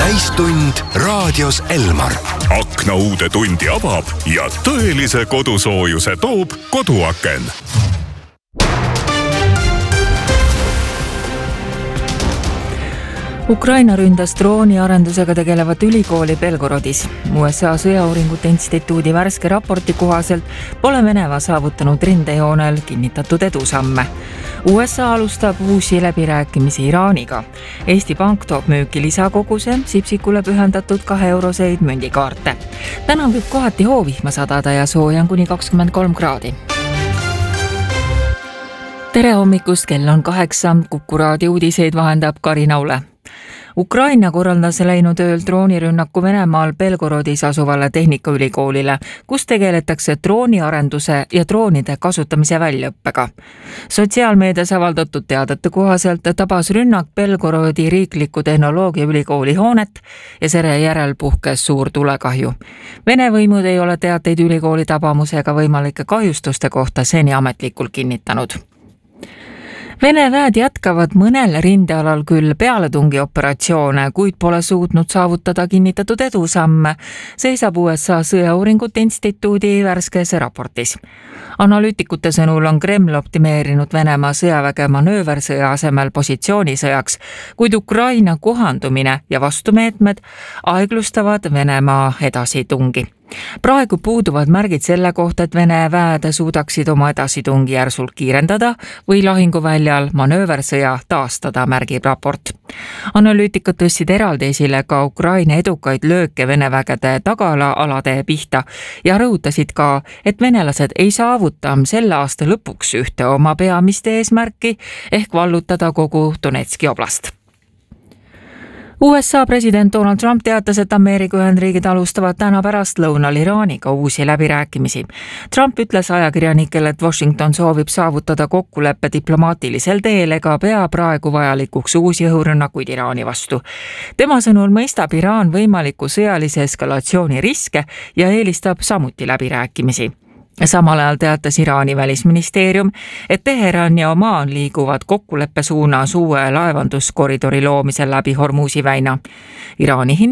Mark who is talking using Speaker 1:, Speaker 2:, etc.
Speaker 1: täistund raadios Elmar.
Speaker 2: Akna uude tundi avab ja tõelise kodusoojuse toob Koduaken.
Speaker 3: Ukraina ründas drooniarendusega tegelevat ülikooli Belgorodis. USA sõjauuringute instituudi värske raporti kohaselt pole Venemaa saavutanud rindejoonel kinnitatud edusamme. USA alustab uusi läbirääkimisi Iraaniga. Eesti Pank toob müüki lisakoguse Sipsikule pühendatud 2-euroseid mündikaarte. Täna võib kohati hoovihma sadada ja sooja on kuni 23 kraadi. Tere hommikust, kell on 8, Kuku raadio uudiseid vahendab Karin Aule. Ukraina korraldas läinud ööl droonirünnaku Venemaal Belgorodis asuvale tehnikaülikoolile, kus tegeletakse drooniarenduse ja droonide kasutamise väljaõppega. Sotsiaalmeedias avaldatud teadete kohaselt tabas rünnak Belgorodi riikliku tehnoloogiaülikooli hoonet ja selle järel puhkes suur tulekahju. Vene võimud ei ole teateid ülikooli tabamuse ega võimalike kahjustuste kohta seni ametlikult kinnitanud. Vene väed jätkavad mõnel rindealal küll pealetungi operatsioone, kuid pole suutnud saavutada kinnitatud edusamme, seisab USA sõjauuringute instituudi värskes raportis. Analüütikute sõnul on Kreml optimeerinud Venemaa sõjaväge manööversõja asemel positsioonisõjaks, kuid Ukraina kohandumine ja vastumeetmed aeglustavad Venemaa edasitungi. Praegu puuduvad märgid selle kohta, et Vene väed suudaksid oma edasitungi järsult kiirendada või lahinguväljal manööversõja taastada, märgib raport. Analüütikud tõstsid eraldi esile ka Ukraina edukaid lööke Vene vägede tagaalade pihta ja rõhutasid ka, et venelased ei saavuta selle aasta lõpuks ühte oma peamiste eesmärki ehk vallutada kogu Donetski oblast. USA president Donald Trump teatas, et Ameerika Ühendriigid alustavad täna pärastlõunal Iraaniga uusi läbirääkimisi. Trump ütles ajakirjanikele, et Washington soovib saavutada kokkuleppe diplomaatilisel teel ega pea praegu vajalikuks uusi õhurünnakuid Iraani vastu. Tema sõnul mõistab Iraan võimaliku sõjalise eskalatsiooni riske ja eelistab samuti läbirääkimisi. Samal ajal teatas Iraani välisministeerium, et Teheran ja Omaan liiguvad kokkuleppe suunas uue laevanduskoridori loomisel läbi Hormuzi väina. Iraani